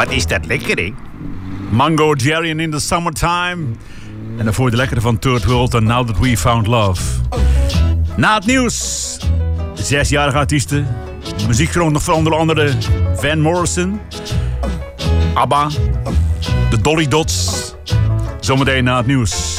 Wat is dat lekker, hè? Mango Jerry in the Summertime. En daarvoor de lekkere van Third World en Now That We Found Love. Na het nieuws. 6-jarige artiesten. Muziekgrond nog van onder andere Van Morrison. ABBA. De Dolly Dots. Zometeen na het nieuws.